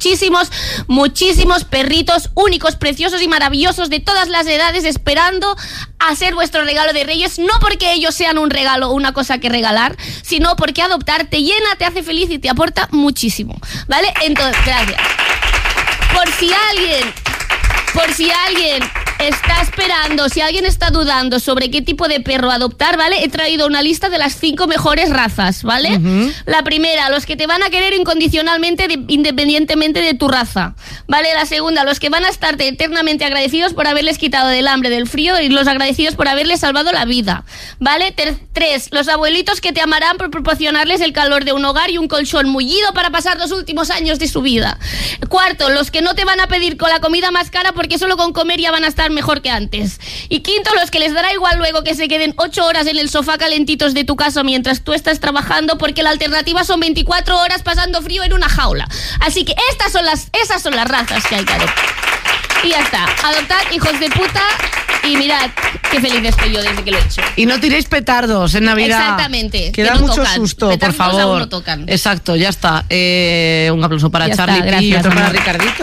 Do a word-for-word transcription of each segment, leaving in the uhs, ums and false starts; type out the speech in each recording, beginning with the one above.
muchísimos, muchísimos perritos únicos, preciosos y maravillosos de todas las edades esperando a ser vuestro regalo de Reyes, no porque ellos sean un regalo o una cosa que regalar, sino porque adoptar te llena, te hace feliz y te aporta muchísimo, ¿vale? Entonces, gracias. Por si alguien, por si alguien está esperando, si alguien está dudando sobre qué tipo de perro adoptar, ¿vale? He traído una lista de las cinco mejores razas, ¿vale? Uh-huh. La primera, los que te van a querer incondicionalmente, de, independientemente de tu raza, ¿vale? La segunda, los que van a estarte eternamente agradecidos por haberles quitado del hambre, del frío y los agradecidos por haberles salvado la vida, ¿vale? Ter- tres, los abuelitos que te amarán por proporcionarles el calor de un hogar y un colchón mullido para pasar los últimos años de su vida. Cuarto, los que no te van a pedir con la comida más cara porque solo con comer ya van a estar mejor que antes. Y quinto, los que les dará igual luego que se queden ocho horas en el sofá calentitos de tu casa mientras tú estás trabajando, porque la alternativa son veinticuatro horas pasando frío en una jaula. Así que estas son las, esas son las razas que hay que adoptar. Y ya está. Adoptad, hijos de puta. Y mirad qué feliz estoy yo desde que lo he hecho. Y no tiréis petardos en Navidad. Exactamente. Que da no mucho tocan. susto, Petardos por favor. aún no tocan. Exacto, ya está. Eh, un aplauso para Ya Charlie está, y gracias, otro para amor. Ricardito.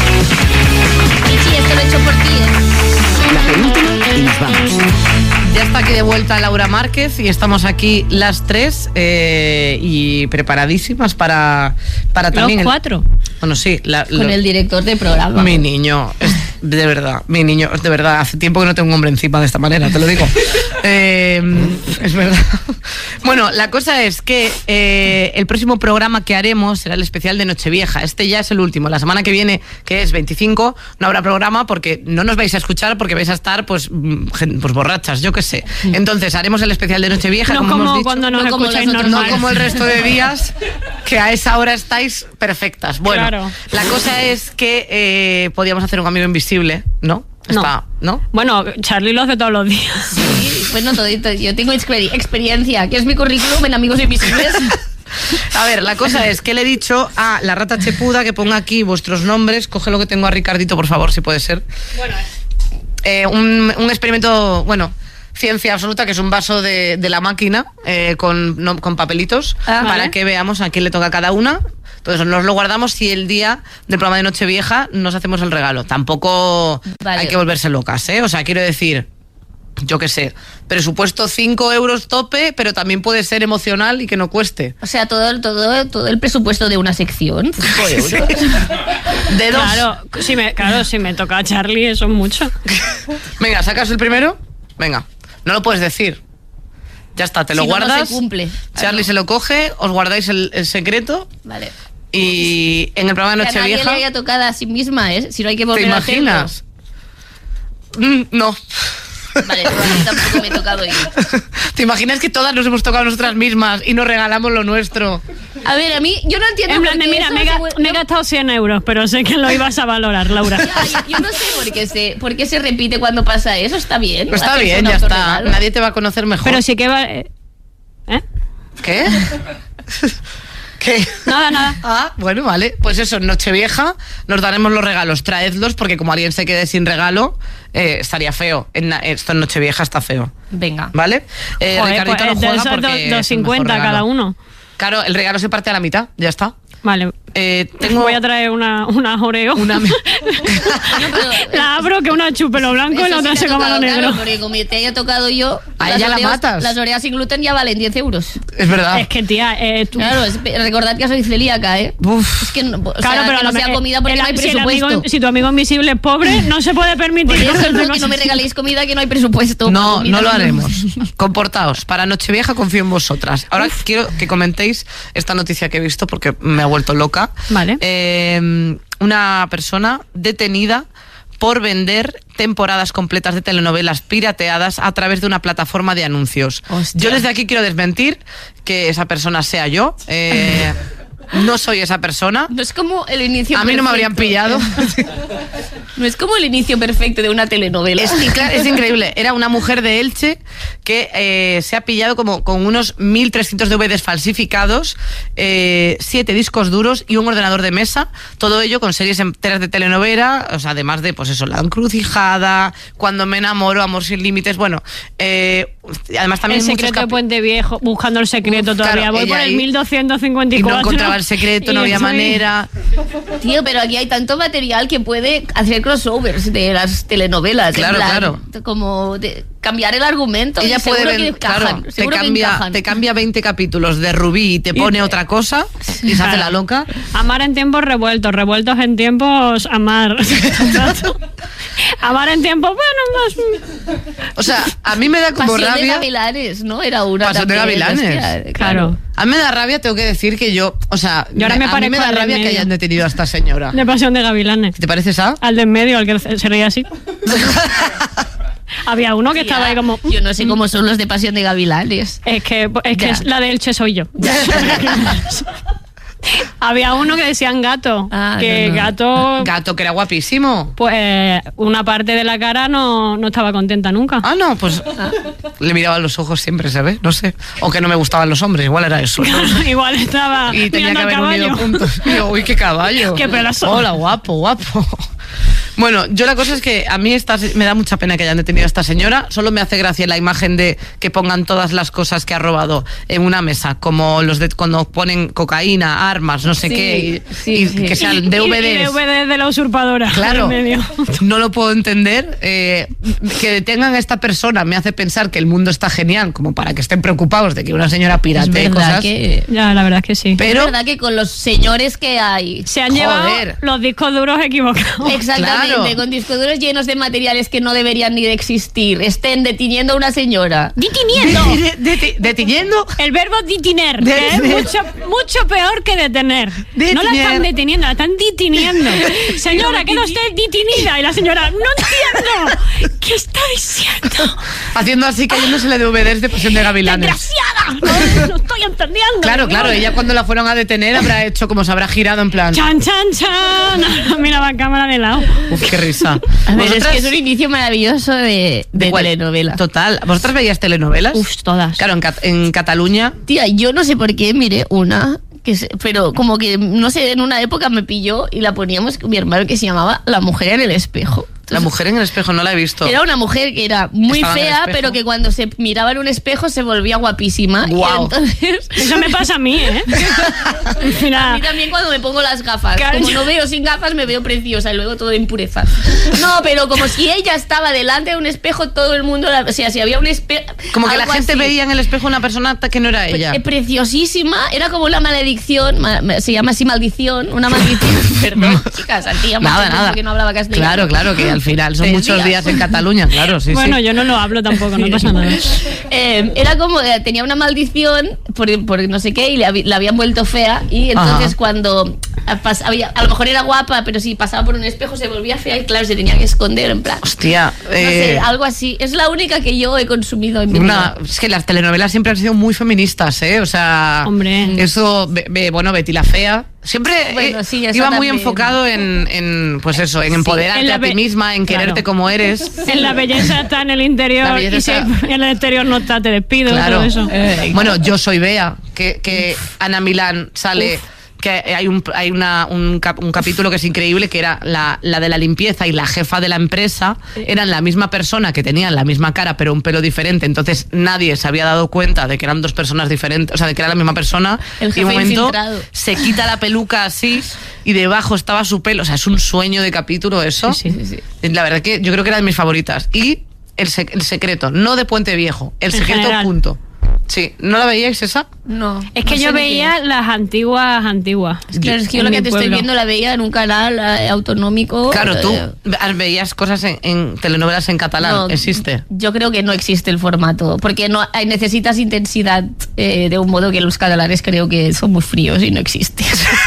Michi, esto lo he hecho por ti, ¿eh? La penúltima y nos vamos. Ya está aquí de vuelta Laura Márquez y estamos aquí las tres eh, y preparadísimas para, para también... Los cuatro. El, bueno, sí. La, Con lo, el director de programa. Mi niño, es, de verdad, mi niño, de verdad, hace tiempo que no tengo un hombre encima de esta manera, te lo digo. eh, es verdad. Bueno, la cosa es que eh, el próximo programa que haremos será el especial de Nochevieja. Este ya es el último. La semana que viene, que es veinticinco, no habrá programa porque no nos vais a escuchar porque vais a estar pues, pues borrachas, yo qué sé. Entonces haremos el especial de Nochevieja, no como, como hemos dicho, cuando nos no como escucháis las otras, normal. no como el resto de días, que a esa hora estáis perfectas. Bueno, Claro. la cosa es que eh, podíamos hacer un amigo invisible, ¿no? No. Está, ¿no? Bueno, Charlie lo hace todos los días. Sí, pues no todito. Yo tengo exper- experiencia, que es mi currículum en Amigos Invisibles. A ver, la cosa es que le he dicho a la rata chepuda que ponga aquí vuestros nombres. Coge lo que tengo a Ricardito, por favor, si puede ser. Bueno, Eh, un, un experimento, bueno, ciencia absoluta, que es un vaso de, de la máquina eh, con, no, con papelitos, Ah, para vale. que veamos a quién le toca a cada una. Entonces nos lo guardamos y el día del programa de Nochevieja nos hacemos el regalo. Tampoco Vale. hay que volverse locas, ¿eh? O sea, quiero decir, yo qué sé, presupuesto cinco euros tope, pero también puede ser emocional y que no cueste. O sea, todo, todo, todo el presupuesto de una sección. cinco euros. De dos. claro, si me, claro, si me toca a Charlie, eso es mucho. Venga, ¿sacas el primero? Venga, no lo puedes decir. Ya está, te lo Si no, no guardas. se cumple. Charlie Ah, no. se lo coge, os guardáis el, el secreto Vale. y en el programa de Que a nadie le Nochevieja... haya tocado a sí misma, ¿eh? Si no hay que ¿Te volver a hacerlo. imaginas? Mm, no. Vale, pero a mí tampoco me he tocado yo. ¿Te imaginas que todas nos hemos tocado nosotras mismas y nos regalamos lo nuestro? A ver, a mí, yo no entiendo En plan por de, qué mira, eso me, he se ga- vuel- me he gastado cien euros, pero sé que lo ibas a valorar, Laura. Ya, yo, yo no sé por qué, se, por qué se repite cuando pasa eso. Está bien. Pues está hacerse bien, un ya está. autorregalo. Nadie te va a conocer mejor. Pero sí que va... ¿Eh? ¿Eh? ¿Qué? ¿Qué? Nada, nada. Ah, bueno, vale. Pues eso, en Nochevieja nos daremos los regalos. Traedlos porque como alguien se quede sin regalo, eh, estaría feo. En na- esto en Nochevieja está feo. Venga. ¿Vale? Eh, Joder, Ricardito pues, no juega entonces porque dos- es el mejor dos cincuenta regalo. cada uno. Claro, el regalo se parte a la mitad, ya está. Vale. Eh, tengo Voy a traer una, una Oreo. una... No, pero- La abro que una chupe lo blanco y Eso la sí otra te se ha coma lo tocado, negro. claro, porque como te haya tocado yo, A las ella la Oreos- matas. Las Oreas sin gluten ya valen diez euros. Es verdad. Es que, tía, eh, tú... Claro, es, recordad que soy celíaca, ¿eh? Uf. Es que no, o Claro, sea, pero que no lo sea me- comida porque el- no hay si el presupuesto. amigo- si tu amigo invisible es pobre, no se puede permitir. Por eso coger no, que cosas no me así. regaléis comida que no hay presupuesto. No, Comida no lo que haremos. Comportaos. Para Nochevieja confío en vosotras. Ahora quiero que comentéis esta noticia que he visto porque me ha vuelto loca. Vale. Eh, una persona detenida por vender temporadas completas de telenovelas pirateadas a través de una plataforma de anuncios. Hostia. Yo desde aquí quiero desmentir que esa persona sea yo. Eh, no soy esa persona. No es como el inicio A mí no me perfecto. habrían pillado. No es como el inicio perfecto de una telenovela. Es, y claro, es increíble. Era una mujer de Elche que eh, se ha pillado como con unos mil trescientos D V Ds falsificados, eh, siete discos duros y un ordenador de mesa. Todo ello con series enteras de telenovela, o sea, además de, pues eso, La Encrucijada, Cuando me enamoro, Amor sin límites. Bueno, eh, además también El muchos secreto de capi- Puente Viejo, buscando el secreto Uf, todavía. claro, Voy ella por el ahí- mil doscientos cincuenta y y no cuatro. encontraba el secreto, Y no había eso es- manera. Tío, pero aquí hay tanto material que puede hacer crossovers de las telenovelas. en Claro, plan, claro. Como de cambiar el argumento. Ella y puede seguro ver, que encajan, claro, te seguro que cambia, encajan. te cambia veinte capítulos de Rubí y te pone otra cosa y se hace la loca. Amar en tiempos revueltos, revueltos en tiempos amar. Amar en tiempos, bueno, más... O sea, a mí me da como Pasión de rabia. Gavilanes, ¿no? Era una Pasión de también, Gavilanes. hostia, Claro. A mí me da rabia, tengo que decir que yo, o sea, Yo ahora me a mí me parezco da al de rabia que medio. hayan detenido a esta señora. De Pasión de Gavilanes. ¿Te parece esa? Al de en medio, al que se reía así. Había uno que estaba ahí como... Yo no sé cómo son los de Pasión de Gavilanes. Es que, es que Ya. es la del Che soy yo. Había uno que decían gato. Ah, que no, no. gato, Gato, que era guapísimo. pues una parte de la cara no, no estaba contenta nunca. Ah, no, pues le miraba los ojos siempre, ¿sabes? No sé. O que no me gustaban los hombres, igual era eso. ¿no? Igual estaba Y tenía que mirando al haber caballo. unido puntos. Y yo, uy, qué caballo. Qué pelazo. Hola, guapo, guapo. Bueno, yo la cosa es que a mí esta, me da mucha pena que hayan detenido a esta señora. Solo me hace gracia la imagen de que pongan todas las cosas que ha robado en una mesa, como los de cuando ponen cocaína, armas, no sé Sí, qué, y, sí, y sí. que sean Y- D V y- y Ds. D V Ds de la usurpadora. Claro, en medio. no lo puedo entender. Eh, que detengan a esta persona me hace pensar que el mundo está genial, como para que estén preocupados de que una señora Es piratee verdad cosas. que... Ya, la verdad es que sí. Pero es verdad que con los señores que hay... Se han llevado Joder. los discos duros equivocados. Exactamente, Claro. con discos duros llenos de materiales que no deberían ni de existir. Estén deteniendo a una señora. ¡Deteniendo! de- de- deteniendo. El verbo detiner, De- que es de- mucho, mucho peor que detener. No la Detener. están deteniendo, la están deteniendo. Señora, queda usted detenida. Y la señora, no entiendo. ¿Qué está diciendo? Haciendo así, cayéndosele de D V Ds de Pasión de Gavilanes. ¡Desgraciada! No, no estoy entendiendo. Claro, claro, señora. ella cuando la fueron a detener habrá hecho como se habrá girado en plan. Chan, chan, chan. Miraba cámara de lado. Uf, qué risa. A ver, es ¿Vosotras- que es un inicio maravilloso de, de cuál? telenovela. Total. ¿Vosotras veías telenovelas? Uf, todas. Claro, en, Cat- en Cataluña. Tía, yo no sé por qué miré una, que se- pero como que, no sé, en una época me pilló y la poníamos con mi hermano que se llamaba La mujer en el espejo. La mujer en el espejo no la he visto. Era una mujer que era muy Estaba en el fea, espejo. pero que cuando se miraba en un espejo se volvía guapísima. Guau. Y entonces... Eso me pasa a mí, ¿eh? A Mira, mí también cuando me pongo las gafas. Claro. Como no veo sin gafas, me veo preciosa y luego todo impureza. No, pero como si ella estaba delante de un espejo, todo el mundo... la- o sea, si había un espejo... Como que la gente veía en el espejo una persona que no era ella. Eh, preciosísima, era como una maledicción, ma- ma- se llama así maldición, una maldición. Perdón, chicas, hacía mucho Nada, tiempo nada. que no hablaba castellano. Claro, claro, que al final son Tres muchos días. días. en Cataluña, claro, sí, bueno, sí. yo no lo hablo tampoco, no pasa nada. Eh, era como, eh, tenía una maldición por, por no sé qué y le habi- la habían vuelto fea y entonces Ajá. cuando a, pas- había- a lo mejor era guapa, pero si pasaba por un espejo se volvía fea y claro, se tenía que esconder en plan. Hostia, No sé, eh, algo así. Es la única que yo he consumido en mi una, vida. es que las telenovelas siempre han sido muy feministas, ¿eh? O sea, Hombre. eso, be- be- bueno, Betty la Fea, siempre Bueno, eh, sí, eso iba muy también. enfocado en, en, pues eso, en empoderarte En la a ti be- misma, en Claro. quererte como eres. En la belleza está en el interior La belleza y si está- en el exterior no está, te despido, Claro. todo eso. Eh, Bueno, Yo soy Bea, que, que Ana Milán sale. Que hay un, hay una, un, cap- un capítulo que es increíble, que era la, la de la limpieza y la jefa de la empresa eran la misma persona, que tenían la misma cara pero un pelo diferente, entonces nadie se había dado cuenta de que eran dos personas diferentes, o sea, de que era la misma persona. El y jefe un momento infiltrado. se quita la peluca así y debajo estaba su pelo, o sea, es un sueño de capítulo eso. Sí, sí, sí, sí. La verdad que yo creo que era de mis favoritas. Y el, sec- el secreto, no de Puente Viejo, el En secreto general. punto. Sí, ¿no la veíais esa? No. Es que no yo sé ni veía las antiguas, antiguas. qué. Claro, es que yo en lo que mi te estoy pueblo. viendo la veía en un canal eh, autonómico. Claro, tú eh, veías cosas en, en telenovelas en catalán, no, existe. Yo creo que no existe el formato, porque no hay- necesitas intensidad eh, de un modo que los catalanes creo que son muy fríos y no existe.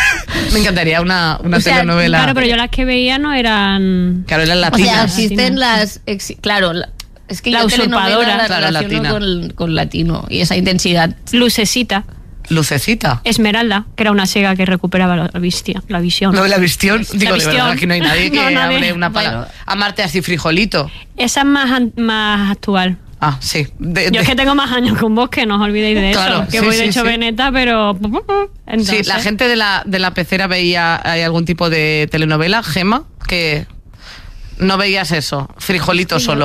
Me encantaría una, una O sea, telenovela. Claro, pero yo las que veía no eran... Claro, eran O sea, latinas. existen Latinas. las... exi- claro, la- es que La yo usurpadora, telenovela la claro, relaciono latina. con, con latino y esa intensidad. Lucecita, Lucecita. Esmeralda, que era una sega que recuperaba la, vistia, la visión. No, la visión. Digo, de visión. verdad, aquí no hay nadie que No, nadie. hable una palabra. Bueno. Amarte así frijolito. Esa es más, an- más actual. Ah, sí. De- Yo de- es que tengo más años con vos, que no os olvidéis de Claro, eso. Que sí, voy de sí, hecho sí. veneta, pero... Entonces, Sí, la gente de la, de la pecera veía ¿hay algún tipo de telenovela, Gema, que no veías eso, frijolito solo.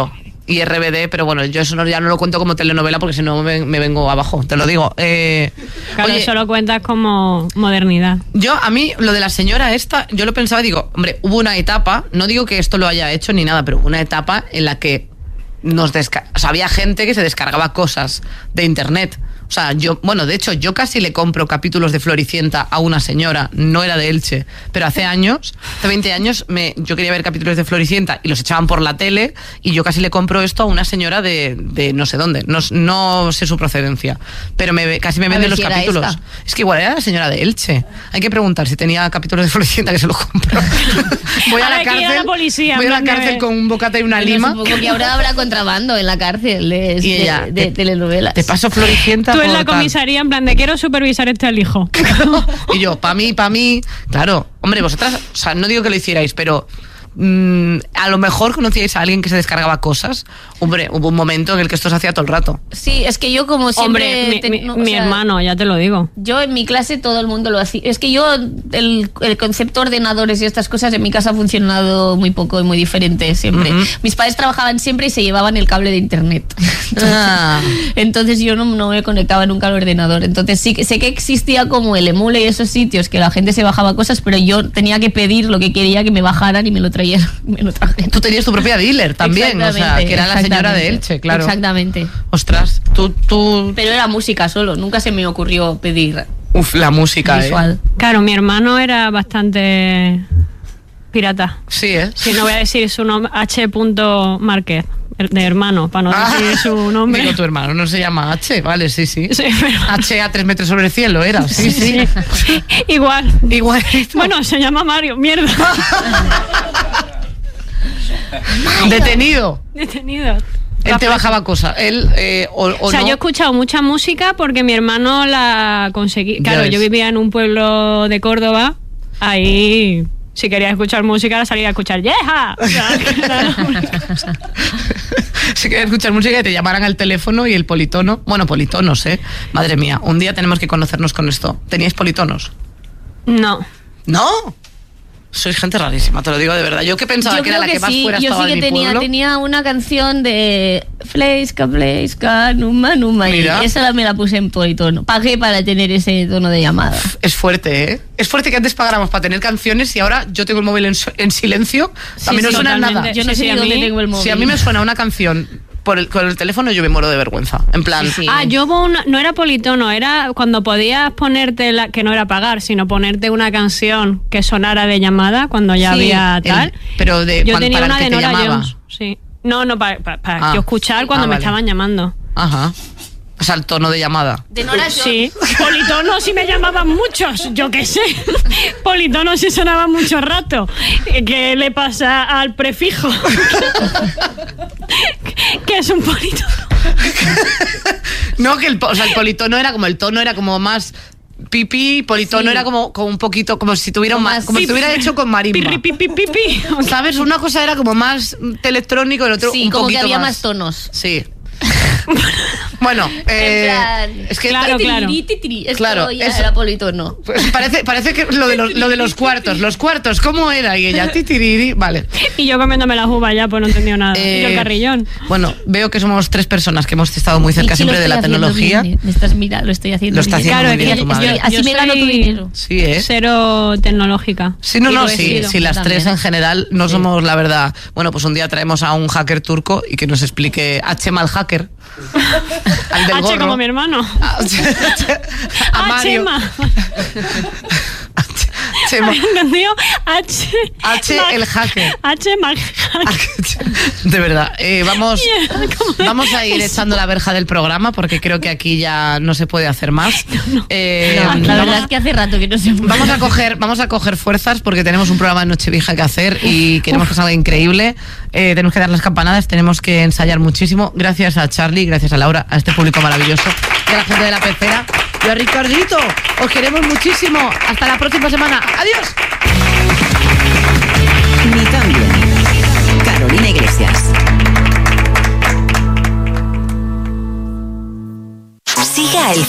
y R B D, pero bueno, yo eso no, ya no lo cuento como telenovela porque si no me, me vengo abajo, te lo digo. Eh, Claro, oye, eso lo cuentas como modernidad. yo, a mí, lo de la señora esta, yo lo pensaba y digo, hombre, hubo una etapa, no digo que esto lo haya hecho ni nada, pero hubo una etapa en la que nos desca- o sea, había gente que se descargaba cosas de internet. O sea, yo, bueno, de hecho, yo casi le compro capítulos de Floricienta a una señora, no era de Elche, pero hace años, hace veinte años, me, yo quería ver capítulos de Floricienta y los echaban por la tele y yo casi le compro esto a una señora de, de no sé dónde, no, no sé su procedencia, pero me, casi me A venden ver los si era capítulos. esta. Es que igual era la señora de Elche. Hay que preguntar si tenía capítulos de Floricienta que se los compro. Voy a Ahora la hay que ir a cárcel, la policía, voy a la en plan de- cárcel con un bocata y una Bueno, lima. supongo que ahora habrá contrabando en la cárcel de, Y de- ella, de te- telenovelas. Te paso Floricienta Tú en por la tal. comisaría en plan de quiero supervisar este al hijo. Y yo, pa' mí, pa' mí. Claro, hombre, vosotras, o sea, no digo que lo hicierais, pero mm, a lo mejor conocíais a alguien que se descargaba cosas. Hombre, hubo un momento en el que esto se hacía todo el rato. Sí, es que yo como siempre... Hombre, mi, te- mi- no, o mi sea, hermano, ya te lo digo. Yo en mi clase todo el mundo lo hacía. Es que yo, el, el concepto de ordenadores y estas cosas en mi casa ha funcionado muy poco y muy diferente siempre. Ujú. Mis padres trabajaban siempre y se llevaban el cable de internet. Entonces, Ah. entonces yo no, no me conectaba nunca al ordenador. Entonces sí que sé que existía como el emule y esos sitios que la gente se bajaba cosas, pero yo tenía que pedir lo que quería que me bajaran y me lo traían. Me lo trajeron. Tú tenías tu propia dealer también, o sea, Exactamente, que era la señora de exactamente. Elche, claro. Exactamente. Ostras, tú, tú... Pero era música solo, nunca se me ocurrió pedir Uf, la música, visual. ¿eh? Claro, mi hermano era bastante pirata. Sí, ¿eh? Si no voy a decir su nombre, H. Márquez, de hermano, para no Ah, decir su nombre. Digo, tu hermano no se llama H, vale, sí, sí. Sí, pero- H a tres metros sobre el cielo era, sí, sí. Igual. Igualito. Bueno, se llama Mario, mierda. Detenido. Detenido. Él te bajaba cosas. Él, eh, o, o O sea, no. yo he escuchado mucha música porque mi hermano la conseguí. Ya Claro, ves. yo vivía en un pueblo de Córdoba. Ahí, si querías escuchar música, era salir a escuchar ¡Yeja! O sea, era la única cosa. Si quieres escuchar música y te llamaran al teléfono y el politono. Bueno, politonos, ¿eh? Madre mía, un día tenemos que conocernos con esto. ¿Teníais politonos? No. ¿No? Sois gente rarísima, te lo digo de verdad. Yo que pensaba Yo que era creo la que, que más sí, fuera yo estaba sí de que mi tenía, pueblo. tenía una canción de Fleiska, Fleiska, Numa, Numa. Y Mira. esa la- me la puse en politono. Pagué para tener ese tono de llamada. Es fuerte, ¿eh? Es fuerte que antes pagáramos para tener canciones y ahora yo tengo el móvil en, su- en silencio. A mí Sí, no sí, suena totalmente. nada. Yo no Sí, sé sí, ni a dónde mí- tengo el móvil. Si a mí me suena una canción por el, con el teléfono, yo me muero de vergüenza. En plan, Sí, sí. Ah, yo hubo una- no era politono, era cuando podías ponerte, la, que no era pagar, sino ponerte una canción que sonara de llamada cuando ya Sí, había el- tal. pero de yo cuan- tenía para el una que de te Nora llamaba. Jones. Sí. No, no, para, para, para Ah. yo escuchar cuando Ah, me vale. estaban llamando. Ajá. O sea, el tono de llamada. De Nora Jones. Sí, politono sí me llamaban muchos, yo qué sé. Politono sí sonaba mucho rato. ¿Qué le pasa al prefijo? ¿Qué es un politono? No, que el, po- o sea, el politono era como el tono era como más pipí, politono Sí. era como, como un poquito, como si tuviera un Como ma- más como si pip- tuviera hecho con marimba. Pirri, pi, pi, pi, pi. ¿Sabes? Una cosa era como más electrónico, el otro Sí, un como que poquito había más. más tonos. Sí. Bueno, eh, En plan, es que Claro, claro. titiri, titiri, esto Claro, ya es- era politono. pues parece, parece que lo de, los, lo de los cuartos, los cuartos, ¿cómo era? Y ella, titiriri, vale. Y yo comiéndome la uva ya, pues no entendí nada. y yo el Eh, carrillón. Bueno, veo que somos tres personas que hemos estado muy cerca Y sí lo siempre de la estoy haciendo tecnología. bien, ¿eh? Me estás mira, lo estoy haciendo Lo está bien. haciendo Claro, muy es bien que tu yo- madre. yo- Así me gano tu soy dinero. Sí, ¿eh? Cero tecnológica. Sí, no, Y no, lo he sí, sido sí, las también. tres en general no somos, la verdad. Bueno, pues un día traemos a un hacker turco y que nos explique a Chema el hacker. Al del H gorro. como mi hermano. A, a Ah, Mario. Chema. Chema. ¿Había entendido? H. H, Mac- el hacker. H. Mac- De verdad, eh, vamos, Yeah, ¿cómo vamos a ir es? echando la verja del programa porque creo que aquí ya no se puede hacer más. Eh, No, la vamos- verdad es que hace rato que no se puede. Vamos a coger, vamos a coger fuerzas porque tenemos un programa de Nochevieja que hacer y queremos que salga increíble. Eh, tenemos que dar las campanadas, tenemos que ensayar muchísimo. Gracias a Charlie, gracias a Laura, a este público maravilloso y a la gente de la pecera y a Ricardito. Os queremos muchísimo. Hasta la próxima semana. Adiós.